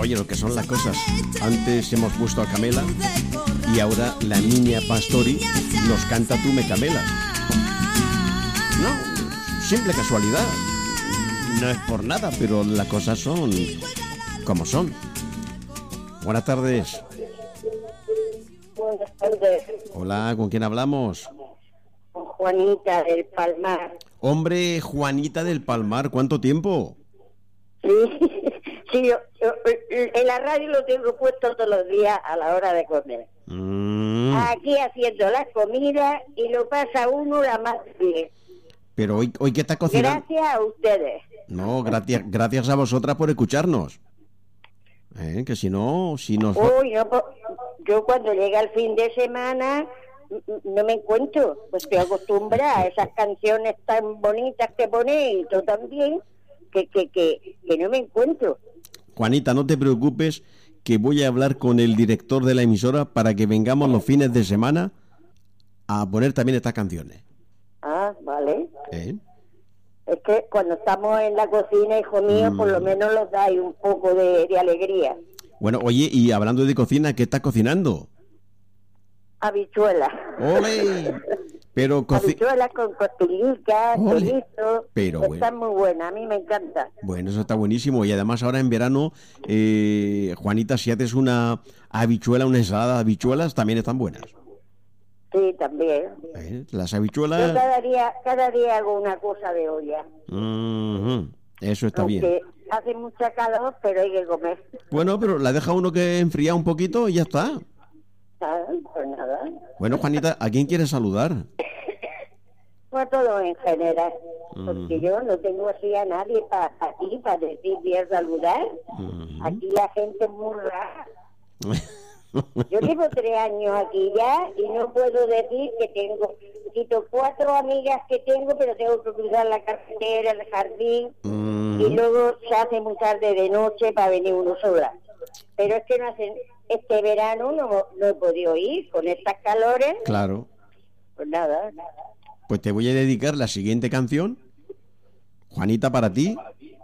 Oye, lo que son las cosas. Antes hemos puesto a Camela y ahora la niña Pastori nos canta Tú me camelas. No, simple casualidad. No es por nada, pero las cosas son como son. Buenas tardes. Buenas tardes. Hola, ¿con quién hablamos? Con Juanita del Palmar. Hombre, Juanita del Palmar, ¿cuánto tiempo? Sí, yo en la radio lo tengo puesto todos los días a la hora de comer. Aquí haciendo la comida y lo pasa uno la más bien. Pero hoy ¿qué está cocinando? Gracias a ustedes. No, gracias a vosotras por escucharnos. Que si no, Uy, no, yo cuando llega el fin de semana no me encuentro, pues estoy acostumbrada a esas canciones tan bonitas que ponéis, y tú también, que no me encuentro. Juanita, no te preocupes, que voy a hablar con el director de la emisora para que vengamos los fines de semana a poner también estas canciones. Ah, vale. Es que cuando estamos en la cocina, hijo mío, por lo menos nos dais un poco de alegría. Bueno, oye, y hablando de cocina, ¿qué estás cocinando? Habichuelas. ¡Ole! Pero habichuelas con costillitas, chorizo. Pero bueno. Están muy buenas, a mí me encanta. Bueno, eso está buenísimo. Y además ahora en verano, Juanita, si haces una ensalada de habichuelas, también están buenas. Sí, también. Las habichuelas... Yo cada día hago una cosa de olla. Eso está bien. Hace mucha calor, pero hay que comer. Bueno, pero la deja uno que enfría un poquito y ya está. Pues nada. Bueno, Juanita, ¿a quién quieres saludar? Pues a todos en general. Porque yo no tengo así a nadie para decir bien saludar. Aquí la gente es muy rara. Yo llevo 3 años aquí ya y no puedo decir que tengo, quito 4 amigas que tengo, pero tengo que cruzar la carretera, el jardín, y luego se hace muy tarde de noche para venir uno sola. Pero es que no hacen, este verano no he podido ir con estas calores. Claro. Pues nada. Pues te voy a dedicar la siguiente canción, Juanita, para ti.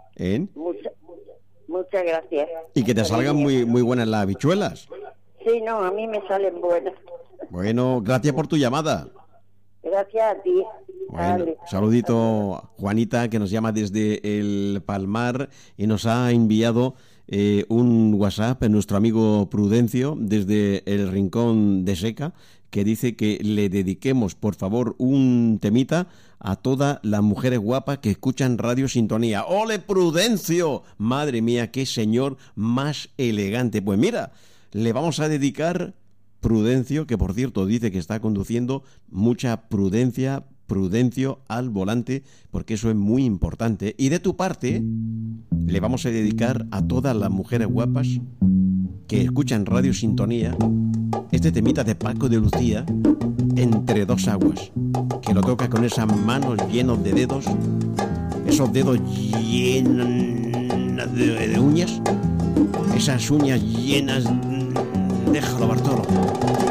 Muchas gracias. Y que te salgan muy buenas las habichuelas. Sí, no, a mí me salen buenas. Bueno, gracias por tu llamada. Gracias a ti. Bueno, saludito, Juanita, que nos llama desde el Palmar y nos ha enviado un WhatsApp, nuestro amigo Prudencio, desde el Rincón de Seca, que dice que le dediquemos, por favor, un temita a todas las mujeres guapas que escuchan Radio Sintonía. ¡Ole, Prudencio! Madre mía, qué señor más elegante. Pues mira, le vamos a dedicar Prudencio, que por cierto dice que está conduciendo, mucha Prudencio al volante, porque eso es muy importante. Y de tu parte, le vamos a dedicar a todas las mujeres guapas que escuchan Radio Sintonía este temita de Paco de Lucía, Entre dos aguas, que lo toca con esas manos llenos de dedos, esos dedos llenos de uñas, esas uñas llenas. Déjalo, Bartolo.